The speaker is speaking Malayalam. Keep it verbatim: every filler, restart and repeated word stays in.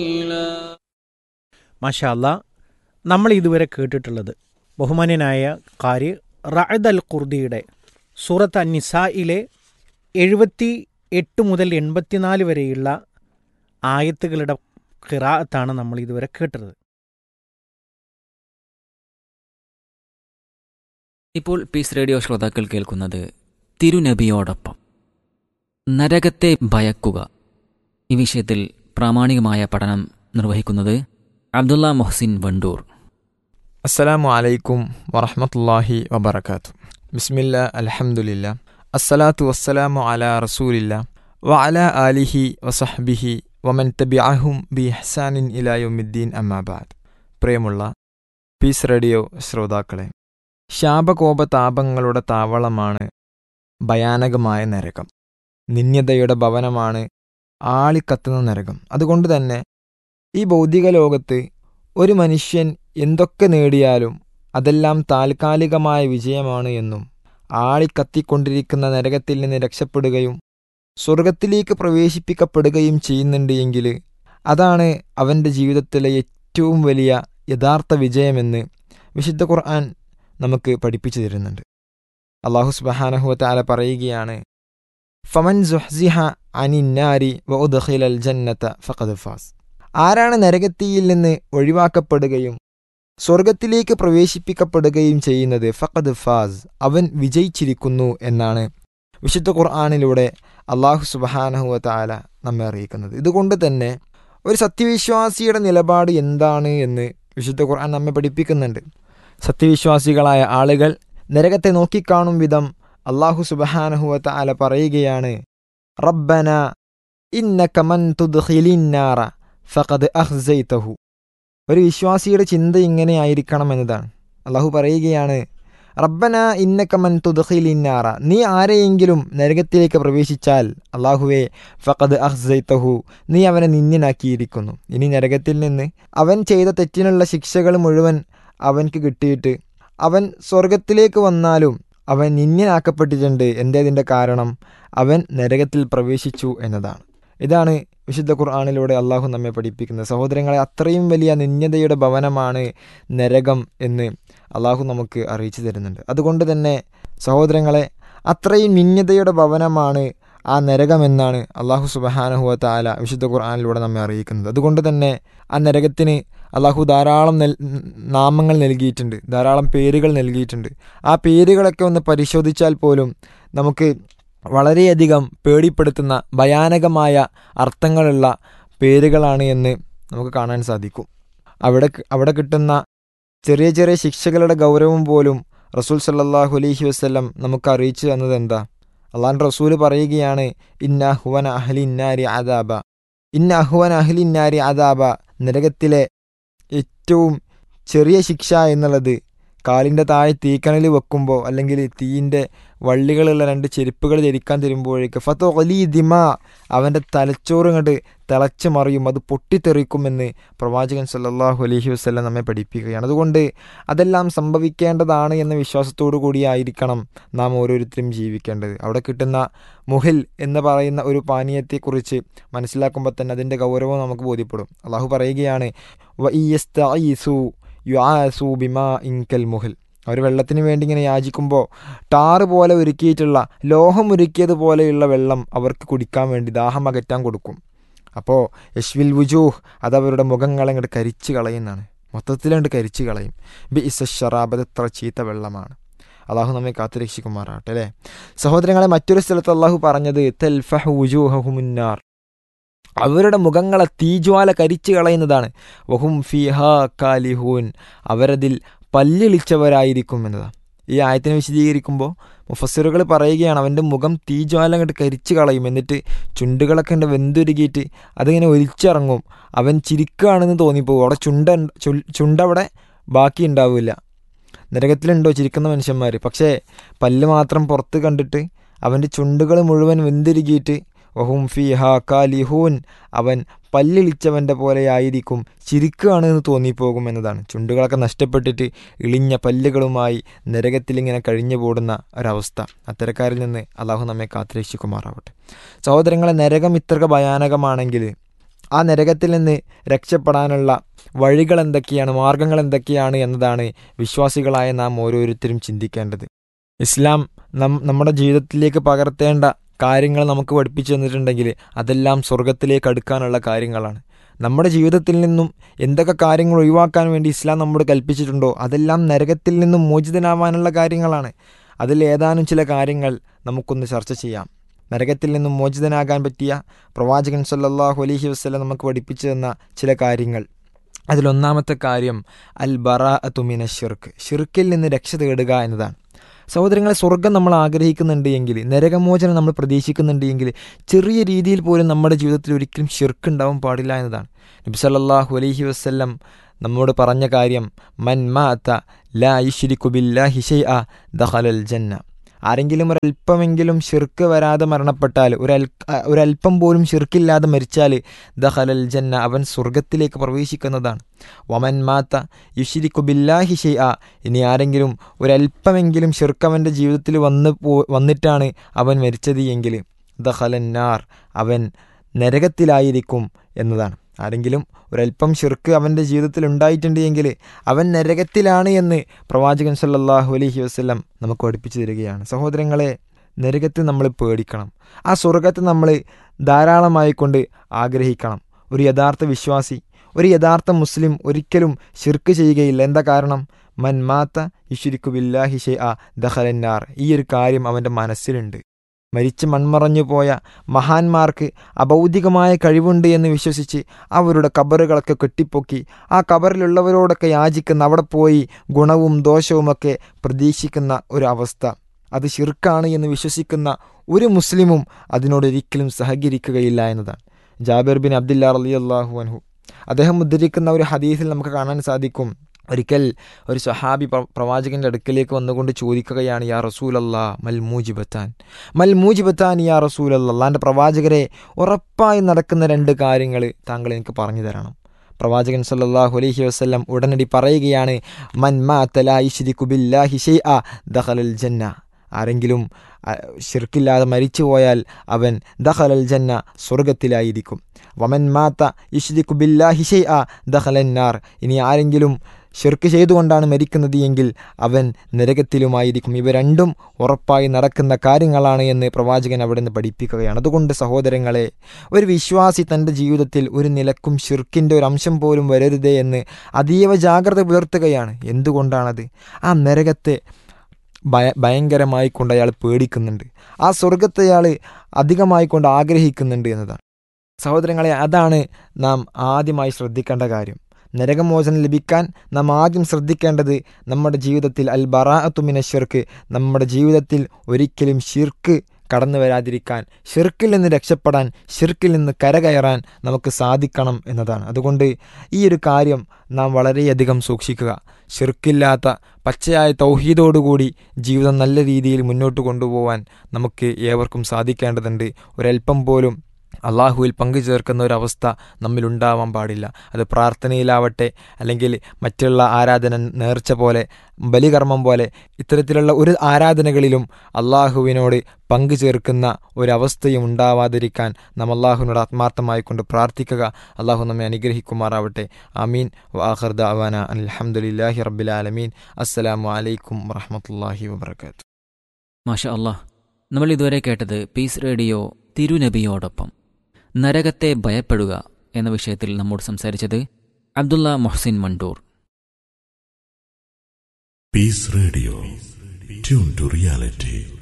മാഷാ അല്ലാ, നമ്മൾ ഇതുവരെ കേട്ടിട്ടുള്ളത് ബഹുമാന്യനായ ഖാരി റഅദ് അൽ ഖുർദിയുടെ സൂറത്ത് അൻ-നിസായിലെ എഴുപത്തി എട്ട് മുതൽ എൺപത്തിനാല് വരെയുള്ള ആയത്തുകളുടെ ഖിറാഅത്താണ് നമ്മൾ ഇതുവരെ കേട്ടത്. ഇപ്പോൾ പീസ് റേഡിയോ ശ്രോതാക്കൾ കേൾക്കുന്നത് തിരുനബിയോടൊപ്പം. നരകത്തെ ഭയക്കുക, ഈ വിഷയത്തിൽ പ്രാമാണികമായ പഠനം നിർവഹിക്കുന്നത് അബ്ദുള്ള മൊഹ്സിൻ വണ്ടൂർ. അസ്സലാമു അലൈക്കും വറഹ്മത്തുള്ളാഹി വബറകാതുഹു. ബിസ്മില്ലാ അൽഹംദുലില്ലാ അസ്സലാത്തു വസ്സലാമു അലാ റസൂലില്ലാ വഅലാ ആലിഹി വസഹ്ബിഹി വമൻ തബിഅഹും ബിഇഹ്സാനിൻ ഇലാ യൗമിദ്ദീൻ അമ്മാ ബഅദ്. പ്രിയമുള്ള പീസ് റേഡിയോ ശ്രോതാക്കളെ, ശാപകോപതാപങ്ങളുടെ താവളമാണ് ഭയാനകമായ നരകം. നിന്ദ്യതയുടെ ഭവനമാണ് ആളിക്കത്തുന്ന നരകം. അതുകൊണ്ട് തന്നെ ഈ ഭൗതിക ലോകത്ത് ഒരു മനുഷ്യൻ എന്തൊക്കെ നേടിയാലും അതെല്ലാം താൽക്കാലികമായ വിജയമാണ് എന്നും ആളിക്കത്തിക്കൊണ്ടിരിക്കുന്ന നരകത്തിൽ നിന്ന് രക്ഷപ്പെടുകയും സ്വർഗത്തിലേക്ക് പ്രവേശിപ്പിക്കപ്പെടുകയും ചെയ്യുന്നുണ്ട് എങ്കിൽ അതാണ് അവൻ്റെ ജീവിതത്തിലെ ഏറ്റവും വലിയ യഥാർത്ഥ വിജയമെന്ന് വിശുദ്ധ ഖുർആൻ നമുക്ക് പഠിപ്പിച്ചു തരുന്നുണ്ട്. അല്ലാഹു സുബ്ഹാനഹു വ തആല പറയുകയാണ്, ഫമൻ സുഹ്സിഹ അനിന്നാരി വഉദ്ഖിലൽ ജന്നത ഫഖദ് ഫാസ്. ആരാണ് നരകത്തിയിൽ നിന്ന് ഒഴിവാക്കപ്പെടുകയും സ്വർഗത്തിലേക്ക് പ്രവേശിപ്പിക്കപ്പെടുകയും ചെയ്യുന്നത്, ഫഖദ് ഫാസ്, അവൻ വിജയിച്ചിരിക്കുന്നു എന്നാണ് വിശുദ്ധ ഖുർആനിലൂടെ അല്ലാഹു സുബ്ഹാനഹു വ തആല നമ്മെ അറിയിക്കുന്നത്. ഇതുകൊണ്ട് തന്നെ ഒരു സത്യവിശ്വാസിയുടെ നിലപാട് എന്താണ് എന്ന് വിശുദ്ധ ഖുർആൻ നമ്മെ പഠിപ്പിക്കുന്നുണ്ട്. സത്യവിശ്വാസികളായ ആളുകൾ നരകത്തെ നോക്കിക്കാണും വിധം അല്ലാഹു സുബ്ഹാനഹു വ തആല പറയുകയാണ്, റബ്ബന ഇന്നക മൻ തുദ്ഖിലിന്നാറ ഫഖദ് അഖ്സൈതഹു. ഒരു വിശ്വാസിയുടെ ചിന്ത ഇങ്ങനെ ആയിരിക്കണം എന്നതാണ്. അല്ലാഹു പറയുകയാണ്, റബ്ബന ഇന്നക മൻ തുദ്ഖിലിന്നാറ, നീ ആരെയെങ്കിലും നരകത്തിലേക്ക് പ്രവേശിച്ചാൽ അല്ലാഹുവേ ഫഖദ് അഖ്സൈതഹു, നീ അവനെ നിന്ദ്യനാക്കിയിരിക്കുന്നു. ഇനി നരകത്തിൽ നിന്ന് അവൻ ചെയ്ത തെറ്റിനുള്ള ശിക്ഷകൾ മുഴുവൻ അവൻക്ക് കിട്ടിയിട്ട് അവൻ സ്വർഗത്തിലേക്ക് വന്നാലും അവൻ നിന്ദ്യനാക്കപ്പെട്ടിട്ടുണ്ട്. എന്തേതിൻ്റെ കാരണം? അവൻ നരകത്തിൽ പ്രവേശിച്ചു എന്നതാണ്. ഇതാണ് വിശുദ്ധ ഖുർആനിലൂടെ അള്ളാഹു നമ്മെ പഠിപ്പിക്കുന്നത്. സഹോദരങ്ങളെ, അത്രയും വലിയ നിന്ദ്യതയുടെ ഭവനമാണ് നരകം എന്ന് അള്ളാഹു നമുക്ക് അറിയിച്ചു തരുന്നുണ്ട്. അതുകൊണ്ട് തന്നെ സഹോദരങ്ങളെ, അത്രയും നിന്ദ്യതയുടെ ഭവനമാണ് ആ നരകമെന്നാണ് അള്ളാഹു സുബ്ഹാനഹു വ തആല വിശുദ്ധ ഖുർആനിലൂടെ നമ്മെ അറിയിക്കുന്നത്. അതുകൊണ്ട് തന്നെ ആ നരകത്തിന് അള്ളാഹു ധാരാളം നെൽ നാമങ്ങൾ നൽകിയിട്ടുണ്ട്, ധാരാളം പേരുകൾ നൽകിയിട്ടുണ്ട്. ആ പേരുകളൊക്കെ ഒന്ന് പരിശോധിച്ചാൽ പോലും നമുക്ക് വളരെയധികം പേടിപ്പെടുത്തുന്ന ഭയാനകമായ അർത്ഥങ്ങളുള്ള പേരുകളാണ് എന്ന് നമുക്ക് കാണാൻ സാധിക്കും. അവിടെ അവിടെ കിട്ടുന്ന ചെറിയ ചെറിയ ശിക്ഷകളുടെ ഗൗരവം പോലും റസൂൽ സല്ലല്ലാഹു അലൈഹി വസല്ലം നമുക്ക് അറിയിച്ചു തന്നത് എന്താ? അള്ളാഹുവിൻ്റെ റസൂൽ പറയുകയാണ്, ഇന്ന അഹ്വന അഹ്ലിന്നാരി അദാബ, ഇന്ന അഹ്വന അഹ്ലിന്നാരി അദാബ, നരകത്തിലെ ഏറ്റവും ചെറിയ ശിക്ഷ എന്നുള്ളത് കാലിൻ്റെ താഴെ തീക്കനൽ വെക്കുമ്പോൾ അല്ലെങ്കിൽ തീയിൻ്റെ വള്ളികളുള്ള രണ്ട് ചെരുപ്പുകൾ ധരിക്കാൻ തരുമ്പോഴേക്ക് ഫത്തോ അലി ദിമാ, അവൻ്റെ തലച്ചോറ് ഇങ്ങോട്ട് തിളച്ച് മറിയും, അത് പൊട്ടിത്തെറിക്കുമെന്ന് പ്രവാചകൻ സല്ലല്ലാഹു അലൈഹി വസല്ലം നമ്മെ പഠിപ്പിക്കുകയാണ്. അതുകൊണ്ട് അതെല്ലാം സംഭവിക്കേണ്ടതാണ് എന്ന വിശ്വാസത്തോടു കൂടിയായിരിക്കണം നാം ഓരോരുത്തരും ജീവിക്കേണ്ടത്. അവിടെ കിട്ടുന്ന മുഹിൽ എന്ന് പറയുന്ന ഒരു പാനീയത്തെക്കുറിച്ച് മനസ്സിലാക്കുമ്പോൾ തന്നെ അതിൻ്റെ ഗൗരവം നമുക്ക് ബോധ്യപ്പെടും. അള്ളാഹു പറയുകയാണ്, വഇയസ്തഈസു യുആസു ബിമാ ഇൻകൽ മുഹിൽ. അവർ വെള്ളത്തിന് വേണ്ടി ഇങ്ങനെ യാചിക്കുമ്പോൾ ടാറ് പോലെ ഒരുക്കിയിട്ടുള്ള, ലോഹം ഒരുക്കിയതുപോലെയുള്ള വെള്ളം അവർക്ക് കുടിക്കാൻ വേണ്ടി ദാഹം അകറ്റാൻ കൊടുക്കും. അപ്പോൾ യശ്വിൽ വുജൂഹ്, അതവരുടെ മുഖങ്ങളെ അങ്ങോട്ട് കരിച്ച് കളയുന്നതാണ്, മൊത്തത്തിലങ്ങോട്ട് കരിച്ച് കളയും. ബി ഇസ ഷറാബ്, എത്ര ചീത്ത വെള്ളമാണ്. അള്ളാഹു നമ്മെ കാത്തുരക്ഷിക്കുമാറാട്ടെ അല്ലേ. സഹോദരങ്ങളെ, മറ്റൊരു സ്ഥലത്ത് അള്ളാഹു പറഞ്ഞത് തൽഫഹു വുജൂഹഹുമുന്നാർ, അവരുടെ മുഖങ്ങളെ തീജ്വാല കരിച്ചു കളയുന്നതാണ്. വഹും ഫീഹാ കാലിഹൂൻ, അവരതിൽ പല്ലിളിച്ചവരായിരിക്കും എന്നതാണ്. ഈ ആയത്തിനെ വിശദീകരിക്കുമ്പോൾ മുഫസ്സിറുകൾ പറയുകയാണ്, അവൻ്റെ മുഖം തീജ്വാല അങ്ങോട്ട് കരിച്ചു കളയും, എന്നിട്ട് ചുണ്ടുകളൊക്കെ ഉണ്ട് വെന്തുരുകിയിട്ട് അതിങ്ങനെ ഒലിച്ചിറങ്ങും, അവൻ ചിരിക്കുകയാണെന്ന് തോന്നിപ്പോകും. അവിടെ ചുണ്ട ചുണ്ടവിടെ ബാക്കി ഉണ്ടാവില്ല. നരകത്തിലുണ്ടോ ചിരിക്കുന്ന മനുഷ്യന്മാർ, പക്ഷേ പല്ല് മാത്രം പുറത്ത് കണ്ടിട്ട് അവൻ്റെ ചുണ്ടുകൾ മുഴുവൻ വെന്തുരുകിയിട്ട് വഹും ഫീഹാ കാലിഹൂൻ, അവൻ പല്ലിളിച്ചവൻ്റെ പോലെയായിരിക്കും, ചിരിക്കുകയാണെന്ന് തോന്നിപ്പോകും എന്നതാണ്. ചുണ്ടുകളൊക്കെ നഷ്ടപ്പെട്ടിട്ട് ഇളിഞ്ഞ പല്ലുകളുമായി നരകത്തിലിങ്ങനെ കഴിഞ്ഞു കൂടുന്ന ഒരവസ്ഥ. അത്തരക്കാരിൽ നിന്ന് അള്ളാഹു നമ്മെ കാത്തുരക്ഷിക്കുമാറാവട്ടെ. സഹോദരങ്ങളെ, നരകം ഇത്ര ഭയാനകമാണെങ്കിൽ ആ നരകത്തിൽ നിന്ന് രക്ഷപ്പെടാനുള്ള വഴികൾ എന്തൊക്കെയാണ്, മാർഗങ്ങൾ എന്തൊക്കെയാണ് എന്നതാണ് വിശ്വാസികളായ നാം ഓരോരുത്തരും ചിന്തിക്കേണ്ടത്. ഇസ്ലാം നം നമ്മുടെ ജീവിതത്തിലേക്ക് പകർത്തേണ്ട കാര്യങ്ങൾ നമുക്ക് പഠിപ്പിച്ചു തന്നിട്ടുണ്ടെങ്കിൽ അതെല്ലാം സ്വർഗത്തിലേക്ക് അടുക്കാനുള്ള കാര്യങ്ങളാണ്. നമ്മുടെ ജീവിതത്തിൽ നിന്നും എന്തൊക്കെ കാര്യങ്ങൾ ഒഴിവാക്കാൻ വേണ്ടി ഇസ്ലാം നമ്മോട് കൽപ്പിച്ചിട്ടുണ്ടോ അതെല്ലാം നരകത്തിൽ നിന്നും മോചിതനാവാനുള്ള കാര്യങ്ങളാണ്. അതിൽ ഏതാനും ചില കാര്യങ്ങൾ നമുക്കൊന്ന് ചർച്ച ചെയ്യാം. നരകത്തിൽ നിന്നും മോചിതനാകാൻ പറ്റിയ പ്രവാചകൻ സല്ലല്ലാഹു അലൈഹി വസല്ലം നമുക്ക് പഠിപ്പിച്ചു തന്ന ചില കാര്യങ്ങൾ. അതിലൊന്നാമത്തെ കാര്യം അൽ ബറാഅതു മിന ശിർക്ക്, ഷിർക്കിൽ നിന്ന് രക്ഷ തേടുക എന്നതാണ്. സഹോദരങ്ങളെ, സ്വർഗം നമ്മൾ ആഗ്രഹിക്കുന്നുണ്ട് എങ്കിൽ, നരകമോചനം നമ്മൾ പ്രതീക്ഷിക്കുന്നുണ്ട് എങ്കിൽ ചെറിയ രീതിയിൽ പോലും നമ്മുടെ ജീവിതത്തിൽ ഒരിക്കലും ഷിർക്ക് ഉണ്ടാവാൻ പാടില്ല എന്നതാണ്. നബി സല്ലല്ലാഹു അലൈഹി വസല്ലം നമ്മോട് പറഞ്ഞ കാര്യം, മൻ മാത ലാ യുശ്രികു ബില്ലാഹി ശൈഅ ദഖലൽ ജന്ന. ആരെങ്കിലും ഒരല്പമെങ്കിലും ഷിർക്ക് വരാതെ മരണപ്പെട്ടാൽ, ഒരൽ ഒരല്പം പോലും ഷിർക്കില്ലാതെ മരിച്ചാൽ ദഖലൽ ജന്ന, അവൻ സ്വർഗത്തിലേക്ക് പ്രവേശിക്കുന്നതാണ്. വമൻ മാത യുശ്രികു ബില്ലാഹി ശൈഅ, ഇനി ആരെങ്കിലും ഒരല്പമെങ്കിലും ഷിർക്ക് അവൻ്റെ ജീവിതത്തിൽ വന്ന് പോ വന്നിട്ടാണ് അവൻ മരിച്ചത് എങ്കിൽ ദഖലൻ നാർ, അവൻ നരകത്തിലായിരിക്കും എന്നതാണ്. ആരെങ്കിലും ഒരല്പം ഷിർക്ക് അവൻ്റെ ജീവിതത്തിൽ ഉണ്ടായിട്ടുണ്ട് എങ്കിൽ അവൻ നരകത്തിലാണ് എന്ന് പ്രവാചകൻ സല്ലല്ലാഹു അലൈഹി വസല്ലം നമുക്ക് പഠിപ്പിച്ചു തരികയാണ്. സഹോദരങ്ങളെ, നരകത്തെ നമ്മൾ പേടിക്കണം. ആ സ്വർഗത്തെ നമ്മൾ ധാരാളമായി കൊണ്ട് ആഗ്രഹിക്കണം. ഒരു യഥാർത്ഥ വിശ്വാസി, ഒരു യഥാർത്ഥ മുസ്ലിം ഒരിക്കലും ഷിർക്ക് ചെയ്യുകയില്ല. എന്താ കാരണം? മൻ മാത യുശ്രികു ബില്ലാഹി ശൈഅ ദഖലൻ നാർ. ഈ ഒരു കാര്യം അവൻ്റെ മനസ്സിലുണ്ട്. മരിച്ച് മൺമറഞ്ഞു പോയ മഹാന്മാർക്ക് അഭൗതികമായ കഴിവുണ്ട് എന്ന് വിശ്വസിച്ച് അവരുടെ കബറുകളൊക്കെ കെട്ടിപ്പൊക്കി ആ കബറിലുള്ളവരോടൊക്കെ യാചിക്കുന്ന, അവിടെ പോയി ഗുണവും ദോഷവുമൊക്കെ പ്രതീക്ഷിക്കുന്ന ഒരു അവസ്ഥ, അത് ശിർക്കാണ് എന്ന് വിശ്വസിക്കുന്ന ഒരു മുസ്ലിമും അതിനോടൊരിക്കലും സഹകരിക്കുകയില്ല എന്നതാണ്. ജാബിർ ബിൻ അബ്ദുല്ലാ റളിയല്ലാഹു അൻഹു അദ്ദേഹം ഉദ്ധരിക്കുന്ന ഒരു ഹദീസിൽ നമുക്ക് കാണാൻ സാധിക്കും, ഒരിക്കൽ ഒരു സ്വഹാബി പ്രവാചകൻ്റെ അടുക്കലേക്ക് വന്നുകൊണ്ട് ചോദിക്കുകയാണ്, യാ റസൂലല്ലാ മൽ മൂജിബത്താൻ മൽ മൂജിബത്താൻ യാ റസൂലല്ലാ, അല്ലാൻ്റെ പ്രവാചകരെ, ഉറപ്പായി നടക്കുന്ന രണ്ട് കാര്യങ്ങൾ താങ്കൾ എനിക്ക് പറഞ്ഞു തരണം. പ്രവാചകൻ സല്ലല്ലാഹു അലൈഹി വസല്ലം ഉടനടി പറയുകയാണ്, മൻ മാത ലാ യുശ്രികു ബില്ലാഹി ശൈഅ ദഖലൽ ജന്ന. ആരെങ്കിലും ശിർക്കില്ലാതെ മരിച്ചു പോയാൽ അവൻ ദഖലൽ ജന്ന, സ്വർഗത്തിലായിരിക്കും. വമൻ മാത യുശ്രികു ബില്ലാഹി ശൈഅ ദഖലൻ നാർ. ഇനി ആരെങ്കിലും ഷിർക്ക് ചെയ്തുകൊണ്ടാണ് മരിക്കുന്നത് എങ്കിൽ അവൻ നരകത്തിലുമായിരിക്കും. ഇവ രണ്ടും ഉറപ്പായി നടക്കുന്ന കാര്യങ്ങളാണ് എന്ന് പ്രവാചകൻ അവിടെ നിന്ന് പഠിപ്പിക്കുകയാണ്. അതുകൊണ്ട് സഹോദരങ്ങളെ, ഒരു വിശ്വാസി തൻ്റെ ജീവിതത്തിൽ ഒരു നിലക്കും ഷിർക്കിൻ്റെ ഒരു അംശം പോലും വരരുതേ എന്ന് അതീവ ജാഗ്രത പുലർത്തുകയാണ്. എന്തുകൊണ്ടാണത്? ആ നരകത്തെ ഭയ ഭയങ്കരമായി കൊണ്ട് അയാൾ പേടിക്കുന്നുണ്ട്, ആ സ്വർഗത്തെ അയാൾ അധികമായി കൊണ്ട് ആഗ്രഹിക്കുന്നുണ്ട് എന്നതാണ്. സഹോദരങ്ങളെ, അതാണ് നാം ആദ്യമായി ശ്രദ്ധിക്കേണ്ട കാര്യം. നരകമോചനം ലഭിക്കാൻ നാം ആദ്യം ശ്രദ്ധിക്കേണ്ടത് നമ്മുടെ ജീവിതത്തിൽ അൽ ബറാഅതു മിന ശിർക്ക്, നമ്മുടെ ജീവിതത്തിൽ ഒരിക്കലും ഷിർക്ക് കടന്നു വരാതിരിക്കാൻ, ഷിർക്കിൽ നിന്ന് രക്ഷപ്പെടാൻ, ഷിർക്കിൽ നിന്ന് കരകയറാൻ നമുക്ക് സാധിക്കണം എന്നതാണ്. അതുകൊണ്ട് ഈ ഒരു കാര്യം നാം വളരെയധികം സൂക്ഷിക്കുക. ഷിർക്കില്ലാത്ത പച്ചയായ തൗഹീദോടുകൂടി ജീവിതം നല്ല രീതിയിൽ മുന്നോട്ട് കൊണ്ടുപോകാൻ നമുക്ക് ഏവർക്കും സാധിക്കേണ്ടതുണ്ട്. ഒരൽപ്പം പോലും അള്ളാഹുവിൽ പങ്കു ചേർക്കുന്ന ഒരവസ്ഥ നമ്മിലുണ്ടാവാൻ പാടില്ല. അത് പ്രാർത്ഥനയിലാവട്ടെ, അല്ലെങ്കിൽ മറ്റുള്ള ആരാധന, നേർച്ച പോലെ, ബലികർമ്മം പോലെ, ഇത്തരത്തിലുള്ള ഒരു ആരാധനകളിലും അള്ളാഹുവിനോട് പങ്കു ചേർക്കുന്ന ഒരവസ്ഥയും ഉണ്ടാവാതിരിക്കാൻ നാം അള്ളാഹുവിനോട് ആത്മാർത്ഥമായി കൊണ്ട് പ്രാർത്ഥിക്കുക. അള്ളാഹു നമ്മെ അനുഗ്രഹിക്കുമാറാവട്ടെ. ആമീൻ. വആഖിർ ദഅവാന അൽഹംദുലില്ലാഹി റബ്ബിൽ ആലമീൻ. അസ്സലാമു അലൈക്കും വറഹ്മത്തുള്ളാഹി വബറകാതുഹു. മാഷാ അല്ലാഹ്, നമ്മൾ ഇതുവരെ കേട്ടത് പീസ് റേഡിയോ തിരുനബിയോടൊപ്പം നരകത്തെ ഭയപ്പെടുക എന്ന വിഷയത്തിൽ നമ്മോട് സംസാരിച്ചത് Abdulla Muhsin Mandur. Piece radio, tune to reality.